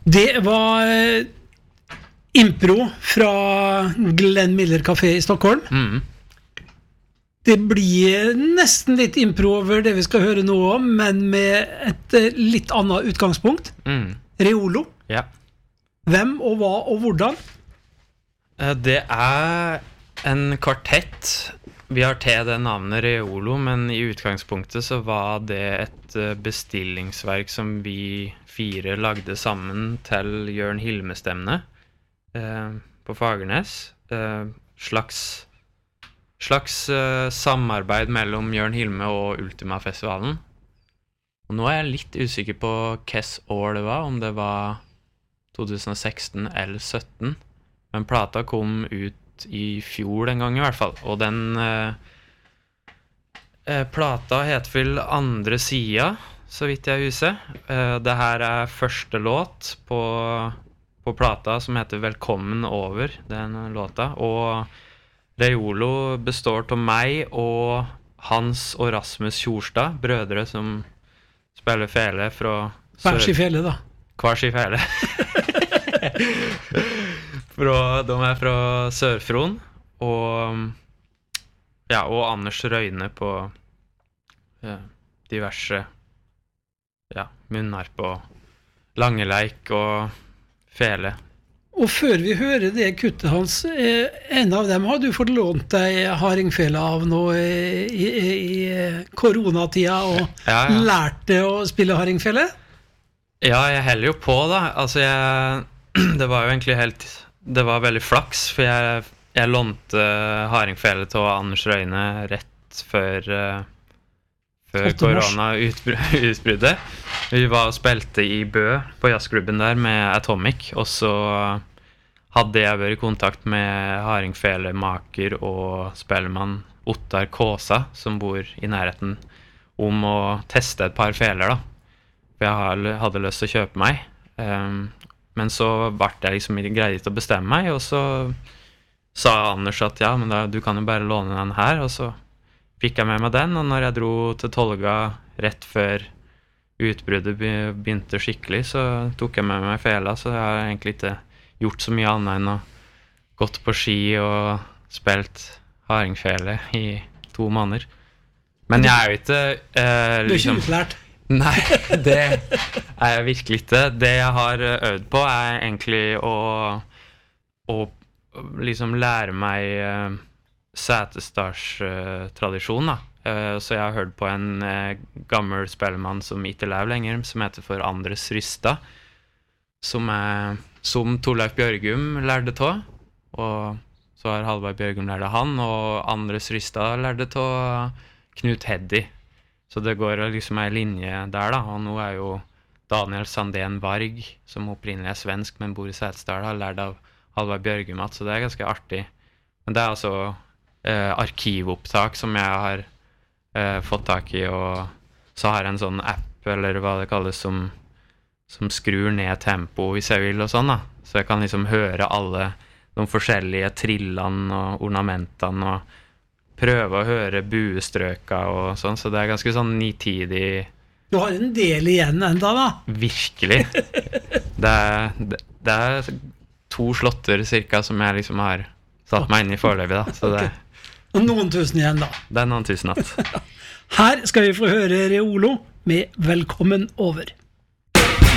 Det var impro fra Glenn Miller Café i Stockholm. Det blir nesten litt impro over det vi skal høre nå om, men med et litt annet utgangspunkt. Reolo. Ja. Hvem og hva og hvordan? Det en kvartett. Vi har til det navnet Reolo, men i utgangspunktet så var det et bestillingsverk som vi 4 lagde sammen til Jørn Hilme-stevne på Fagernes. Slags samarbeid mellom Jørn Hilme og Ultima-festivalen. Og nå jeg litt usikker på hvilket år det var, om det var 2016 eller 2017. Men plata kom ut i fjor den gang i hvert fall. Og den plata heter vel Andre Sida, så vidt jeg husker. Det her første låt på plata som heter Velkommen over, den låta. Og Reolo består av meg og Hans og Rasmus Kjorstad, brødre som spiller fele fra... Hver sin fele da. Hver sin fele. De fra Sørfron og Anders Røyne på diverse munnar på Langeleik og fele. Og før vi hører det kuttet hans, en av dem har du fått lånt deg hardingfele av nå i koronatida og lært deg å spille hardingfele? Ja, jeg heller jo på da. Altså det var jo egentlig det var veldig flaks, for jeg lånte hardingfele til Anders Røyne rett før korona-utbruddet. Vi var og spilte i Bø på jazzklubben der med Atomic, og så hadde jeg vært i kontakt med hardingfelemaker og spellemann Ottar Kåsa, som bor i nærheten, om å teste et par feler da. For jeg hadde lyst til å kjøpe meg. Men så ble jeg liksom greid til å bestemme meg, og så sa Anders at ja, men du kan jo bare låne den her, og så fikk jeg med meg den, og når jeg dro til Tolga rett før utbruddet begynte skikkelig, så tok jeg med meg fela, så jeg har egentlig ikke gjort så mye annet enn å gått på ski og spilt hardingfele i 2 måneder. Men jeg jo ikke... Du er ikke utlært? Nei, det jeg virkelig ikke. Det jeg har øvd på egentlig å liksom lære meg Setesdals-tradisjon da. Så jeg har hørt på en gammel spellemann som ikke lever lenger, som heter for Andres Rysta, som Torleif Bjørgum lærte av, og så har Halvard Bjørgum lært av han, og Andres Rysta lærte av Knut Heddy. Så det går liksom en linje der da, og nå jo Daniel Sandén Varg, som opprinnelig svensk, men bor i Setesdal, har lært av Halvard Bjørgum, så det ganske artig. Men det altså arkivopptak som jeg har fått tak i, og så har jeg en sånn app, eller hva det kalles, som skrur ned tempo hvis jeg vil og sånn da. Så jeg kan liksom høre alle de forskjellige trillene og ornamentene, og prøve å høre buestrøka og sånn, så det ganske sånn nitidig. Du har en del igjen enda da. Virkelig. Det 2 slåtter cirka som jeg liksom har satt meg inn i foreløpig da. Så det, og noen tusen igjen da. Det noen tusen att. Her skal vi få høre Reolo med Velkommen over.